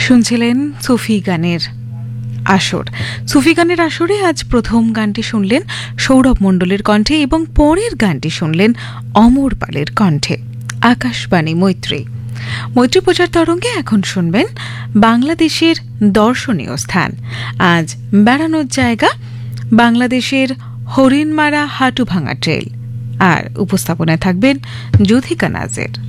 শুনছিলেন সুফি গানের আসর। সুফি গানের আসরে আজ প্রথম গানটি শুনলেন সৌরভ মণ্ডলের কণ্ঠে এবং পরের গানটি শুনলেন অমর পালের কণ্ঠে। আকাশবাণী মৈত্রী প্রচার তরঙ্গে এখন শুনবেন বাংলাদেশের দর্শনীয় স্থান। আজ বেড়ানোর জায়গা বাংলাদেশের হরিণমারা হাটুভাঙা ট্রেল, আর উপস্থাপনায় থাকবেন যুথিকা নাজের।